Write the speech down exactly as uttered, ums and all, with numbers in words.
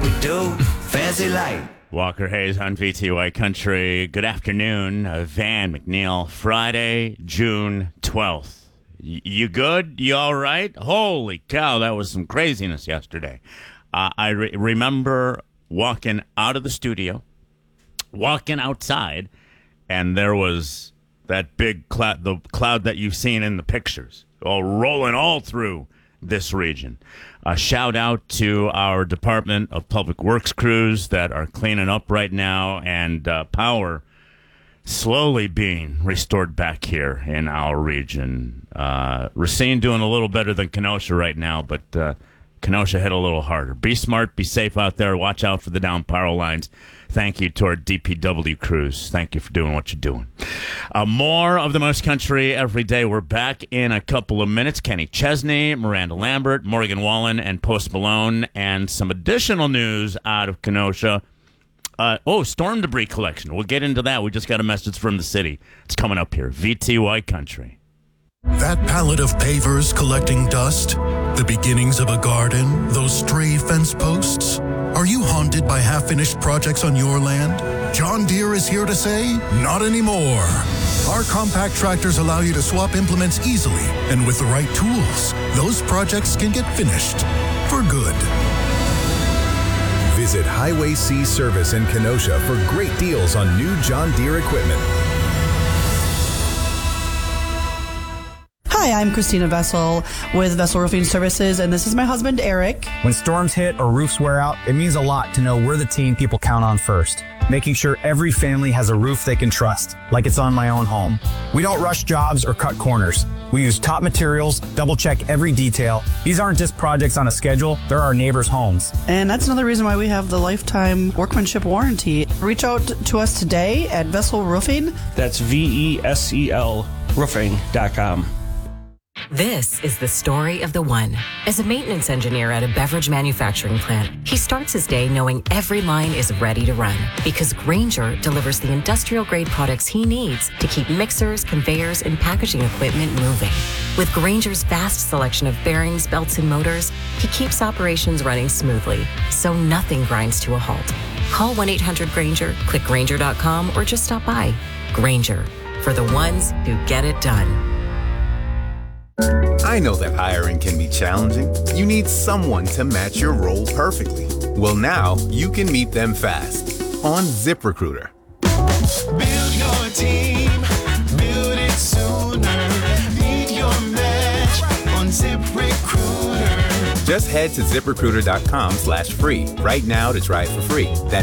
we do. Fancy light. Walker Hayes on V T Y Country. Good afternoon, uh, Van McNeil. Friday, June twelfth. Y- you good? You all right? Holy cow, that was some craziness yesterday. Uh, I re- remember walking out of the studio, walking outside, and there was that big cloud, the cloud that you've seen in the pictures, all rolling all through this region. A shout out to our Department of Public Works crews that are cleaning up right now, and uh, power slowly being restored back here in our region. Uh, Racine doing a little better than Kenosha right now, but uh, Kenosha hit a little harder. Be smart, be safe out there. Watch out for the down power lines. Thank you to our D P W crews. Thank you for doing what you're doing. Uh, more of the Most Country every day. We're back in a couple of minutes. Kenny Chesney, Miranda Lambert, Morgan Wallen, and Post Malone, and some additional news out of Kenosha. Uh, oh, storm debris collection. We'll get into that. We just got a message from the city. It's coming up here. V T Y Country. That pallet of pavers collecting dust, the beginnings of a garden, those stray fence posts. Are you haunted by half-finished projects on your land? John Deere is here to say, not anymore. Our compact tractors allow you to swap implements easily, and with the right tools, those projects can get finished for good. Visit Highway C Service in Kenosha for great deals on new John Deere equipment. Hi, I'm Christina Vessel with Vessel Roofing Services, and this is my husband, Eric. When storms hit or roofs wear out, it means a lot to know we're the team people count on first, making sure every family has a roof they can trust, like it's on my own home. We don't rush jobs or cut corners. We use top materials, double-check every detail. These aren't just projects on a schedule, they're our neighbors' homes. And that's another reason why we have the lifetime workmanship warranty. Reach out to us today at Vessel Roofing. That's V E S E L roofing dot com. This is the story of the one. As a maintenance engineer at a beverage manufacturing plant, he starts his day knowing every line is ready to run because Grainger delivers the industrial-grade products he needs to keep mixers, conveyors, and packaging equipment moving. With Grainger's vast selection of bearings, belts, and motors, he keeps operations running smoothly, so nothing grinds to a halt. Call one eight hundred Grainger, click Grainger dot com, or just stop by. Grainger, for the ones who get it done. I know that hiring can be challenging. You need someone to match your role perfectly. Well, now you can meet them fast on ZipRecruiter. Build your team, build it sooner. Meet your match on ZipRecruiter. Just head to ZipRecruiter dot com slash free right now to try it for free. That's